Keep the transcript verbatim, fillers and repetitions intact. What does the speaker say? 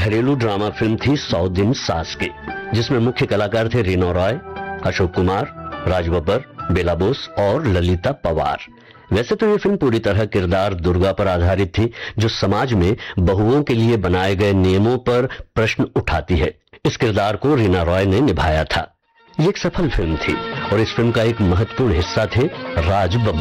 घरेलू drama film थी सौ दिन सास की, जिसमें मुख्य कलाकार थे रीना रॉय, अशोक कुमार, राज बब्बर, बेला बोस और ललिता पवार। वैसे तो ये फिल्म पूरी तरह किरदार दुर्गा पर आधारित थी, जो समाज में बहुओं के लिए बनाए गए नियमों पर प्रश्न उठाती है। इस किरदार को रीना रॉय ने निभाया था। ये एक सफल फिल्म थी और इस फिल्म का एक महत्वपूर्ण हिस्सा थे राज बब्बर।